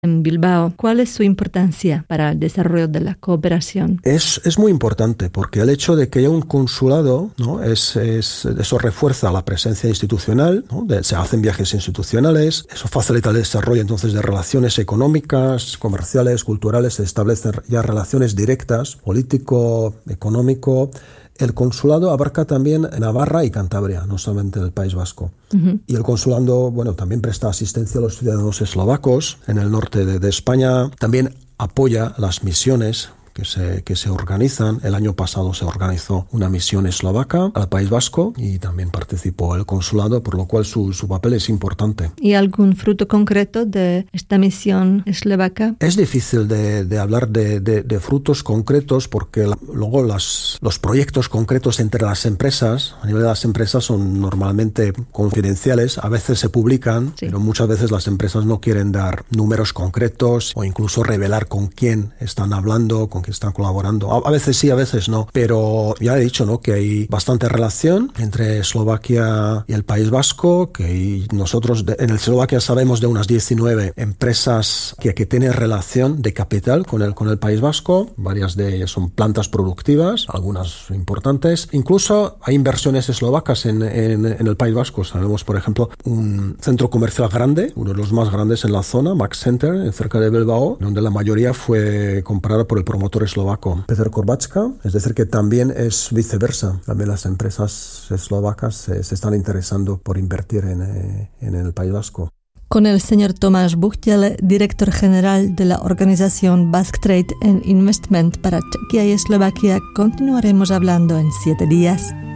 en Bilbao. ¿Cuál es su importancia para el desarrollo de la cooperación? Es muy importante porque el hecho de que haya un consulado, ¿no? Eso refuerza la presencia institucional, ¿no? Se hacen viajes institucionales, eso facilita el desarrollo entonces de relaciones económicas, comerciales, culturales, se establecen ya relaciones directas, político, económico. El consulado abarca también Navarra y Cantabria, no solamente el País Vasco. Uh-huh. Y el consulado, bueno, también presta asistencia a los ciudadanos eslovacos en el norte de España. También apoya las misiones que se organizan. El año pasado se organizó una misión eslovaca al País Vasco y también participó el consulado, por lo cual su papel es importante. ¿Y algún fruto concreto de esta misión eslovaca? Es difícil de hablar de frutos concretos porque luego los proyectos concretos entre las empresas, a nivel de las empresas, son normalmente confidenciales. A veces se publican, sí, pero muchas veces las empresas no quieren dar números concretos o incluso revelar con quién están hablando, con quién están colaborando. A veces sí, a veces no. Pero ya he dicho, ¿no?, que hay bastante relación entre Eslovaquia y el País Vasco, que nosotros en Eslovaquia sabemos de unas 19 empresas que tienen relación de capital con el País Vasco. Varias de ellas son plantas productivas, algunas importantes. Incluso hay inversiones eslovacas en el País Vasco. Sabemos, por ejemplo, un centro comercial grande, uno de los más grandes en la zona, Max Center, cerca de Bilbao, donde la mayoría fue comprada por el promotor eslovaco Petr Korbáčka. Es decir, que también es viceversa. También las empresas eslovacas se están interesando por invertir en el País Vasco. Con el señor Tomáš Buchtel, director general de la organización Basque Trade and Investment para Chequia y Eslovaquia, continuaremos hablando en 7 días.